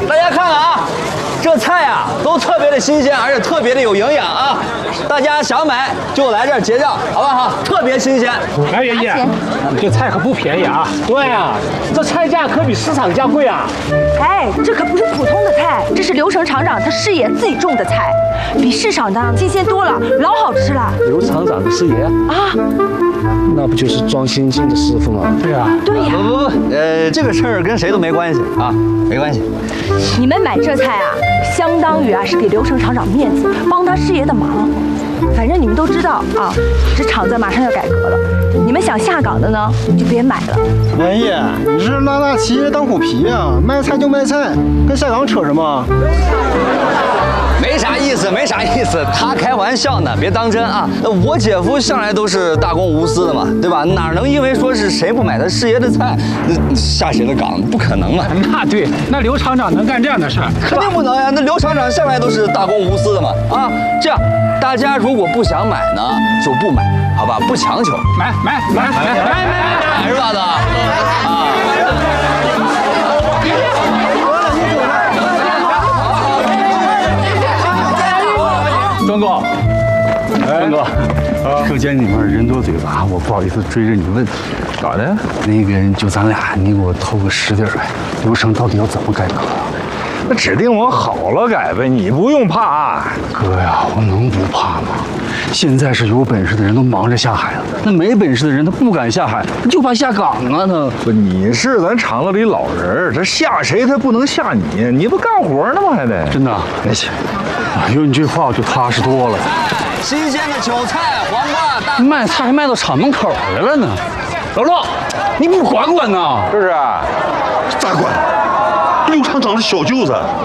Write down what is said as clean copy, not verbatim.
大家看看啊，这菜啊都特别的新鲜，而且特别的有营养啊！大家想买就来这儿结账，好不好？特别新鲜。 来，爷爷，这菜可不便宜啊！对啊，这菜价可比市场价贵啊！ 哎，这可不是普通的菜，这是刘成厂长他师爷自己种的菜，比市场的新鲜多了，老好吃了。 刘厂长的师爷啊， 那不就是庄心心的师傅吗？对啊。 对呀。 不，这个事儿跟谁都没关系啊，没关系。 你们买这菜啊，相当于是给刘成厂长面子，帮他师爷的忙。反正你们都知道啊，这厂子马上要改革了，你们想下岗的呢，就别买了。 文爷，你是拉企业当虎皮啊？卖菜就卖菜，跟下岗扯什么？ 没啥意思，没啥意思，他开玩笑呢，别当真啊。我姐夫向来都是大公无私的嘛，对吧？哪能因为说是谁不买他师爷的菜，下谁的岗？不可能嘛。 那对，那刘厂长能干这样的事儿？ 肯定不能呀。那刘厂长向来都是大公无私的嘛。啊，这样，大家如果不想买呢，就不买，好吧？不强求。 买， 是吧，子？啊。 庄哥， 庄哥，车间里面人多嘴杂，我不好意思追着你问， 咋的？ 那个就咱俩，你给我透个实底儿呗。流程到底要怎么改革？ 那指定往好了改呗，你不用怕。 哥呀，我能不怕吗？现在是有本事的人都忙着下海了，那没本事的人他不敢下海，就怕下岗啊他。 不，你是咱厂子里老人，这下谁他不能下你，你不干活呢吗？还得真的，那行，有你这话我就踏实多了。 新鲜的韭菜、黄瓜、大卖菜还卖到厂门口来了呢。老陆，你不管管呢？ 是不是？ 咋管？刘厂长的小舅子。